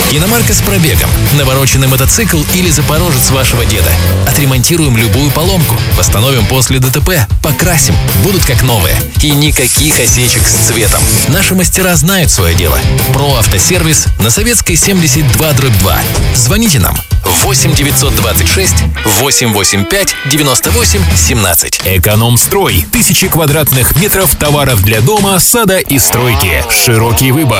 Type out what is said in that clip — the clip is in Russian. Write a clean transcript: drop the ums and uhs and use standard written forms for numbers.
Иномарка с пробегом, навороченный мотоцикл или запорожец вашего деда. Отремонтируем любую поломку, восстановим после ДТП, покрасим, будут как новые. И никаких осечек с цветом. Наши мастера знают свое дело. ПРО Автосервис на Советской 72/2. Звоните нам 8 926 885 98 17. Экономстрой. Тысячи квадратных метров товаров для дома, сада и стройки. Широкий выбор.